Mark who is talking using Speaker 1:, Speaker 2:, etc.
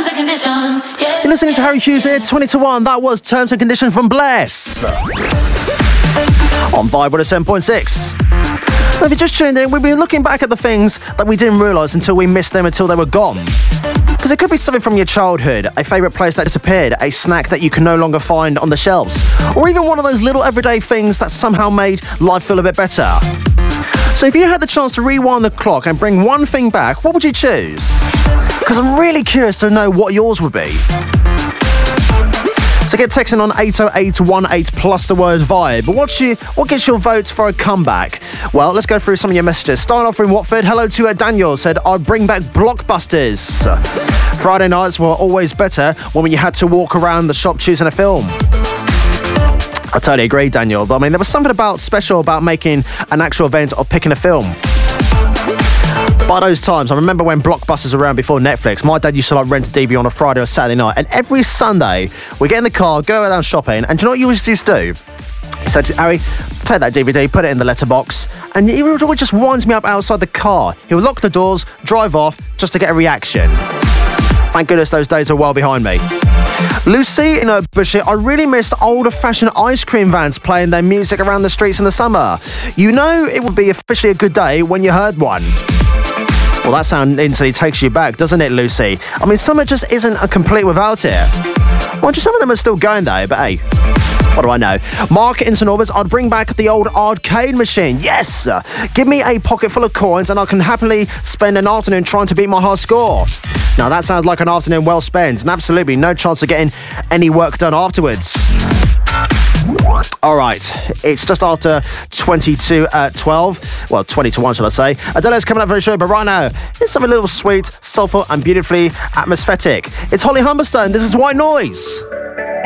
Speaker 1: terms and conditions. Yeah.
Speaker 2: You're listening to Harry Hughes here, 20 to 1. That was Terms and Conditions from Bless. On Vibe with a 7.6. Now, if you just tuned in, we've been looking back at the things that we didn't realise until we missed them, until they were gone. Because it could be something from your childhood, a favourite place that disappeared, a snack that you can no longer find on the shelves, or even one of those little everyday things that somehow made life feel a bit better. So if you had the chance to rewind the clock and bring one thing back, what would you choose? Because I'm really curious to know what yours would be. So get texting on 80818 plus the word Vibe. But what gets your vote for a comeback? Well, let's go through some of your messages. Starting off in Watford, hello to Daniel, said, I'd bring back Blockbusters. Friday nights were always better when you had to walk around the shop choosing a film. I totally agree, Daniel. But I mean, there was something special about making an actual event of picking a film. By those times, I remember when Blockbusters were around before Netflix, my dad used to rent a DVD on a Friday or Saturday night, and every Sunday we get in the car, go down shopping, and do you know what you used to do? He said, Harry, take that DVD, put it in the letterbox, and he always just winds me up outside the car. He would lock the doors, drive off, just to get a reaction. Thank goodness those days are well behind me. Lucy in Bushey, I really missed older-fashioned ice cream vans playing their music around the streets in the summer. You know it would be officially a good day when you heard one. Well, that sound instantly takes you back, doesn't it, Lucy? I mean, summer just isn't complete without it. Well, just some of them are still going, though, but hey, what do I know? Mark in St Albans, I'd bring back the old arcade machine. Yes! Give me a pocket full of coins and I can happily spend an afternoon trying to beat my high score. Now, that sounds like an afternoon well spent, and absolutely no chance of getting any work done afterwards. All right, it's just after 20 to 12. Well, 20 to 1, shall I say. I don't know what's coming up very soon, but right now, it's something a little sweet, soulful, and beautifully atmospheric. It's Holly Humberstone. This is White Noise.